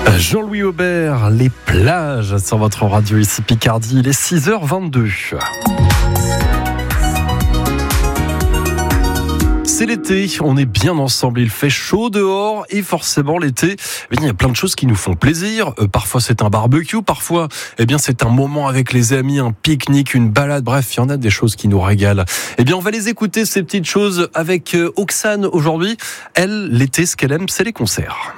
Jean-Louis Aubert, les plages sur votre radio ici Picardie, il est 6h22. C'est l'été, on est bien ensemble, il fait chaud dehors et forcément l'été, il y a plein de choses qui nous font plaisir. Parfois c'est un barbecue, parfois c'est un moment avec les amis, un pique-nique, une balade, bref, il y en a des choses qui nous régalent. On va les écouter ces petites choses avec Oxane aujourd'hui. Elle, l'été, ce qu'elle aime, c'est les concerts.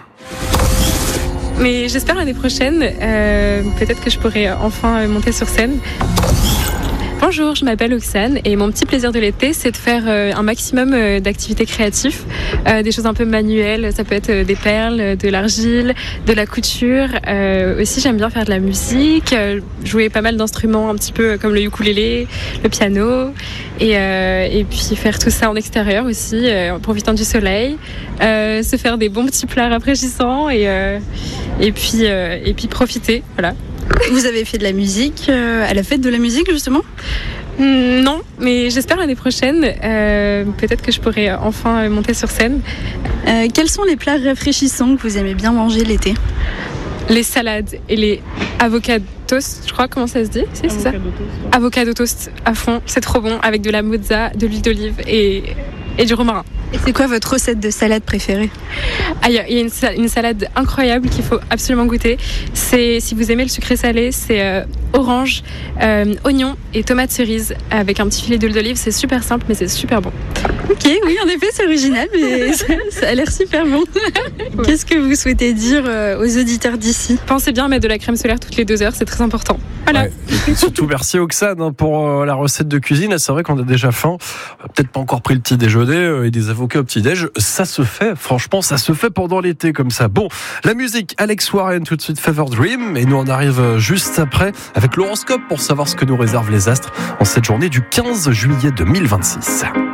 Mais j'espère l'année prochaine, peut-être que je pourrai enfin monter sur scène. Bonjour, je m'appelle Oxane et mon petit plaisir de l'été, c'est de faire un maximum d'activités créatives, des choses un peu manuelles, ça peut être des perles, de l'argile, de la couture. Aussi, j'aime bien faire de la musique, jouer pas mal d'instruments un petit peu comme le ukulélé, le piano et puis faire tout ça en extérieur aussi, en profitant du soleil, se faire des bons petits plats rafraîchissants et puis profiter, voilà. Vous avez fait de la musique à la fête de la musique justement ? Non, mais j'espère l'année prochaine, peut-être que je pourrai enfin monter sur scène. Quels sont les plats rafraîchissants que vous aimez bien manger l'été ? Les salades et les avocado toast, je crois, comment ça se dit ? C'est ça ? Avocado toast à fond, c'est trop bon, avec de la mozza, de l'huile d'olive et du romarin. Et c'est quoi votre recette de salade préférée ? Il y a une salade incroyable qu'il faut absolument goûter. Si vous aimez le sucré salé, c'est orange, oignon et tomates cerises avec un petit filet d'huile d'olive. C'est super simple, mais c'est super bon. Ok, oui, en effet, c'est original, mais ça a l'air super bon. Ouais. Qu'est-ce que vous souhaitez dire aux auditeurs d'ici ? Pensez bien à mettre de la crème solaire toutes les 2 heures, c'est très important. Voilà. Ouais. Et surtout, merci Oxane pour la recette de cuisine. C'est vrai qu'on a déjà faim. Peut-être pas encore pris le petit déjeuner et des avocats au petit-déj. Ça se fait, franchement, ça se fait pendant l'été comme ça. Bon, la musique, Alex Warren, tout de suite Fever Dream. Et nous, on arrive juste après avec l'horoscope pour savoir ce que nous réservent les astres en cette journée du 15 juillet 2026.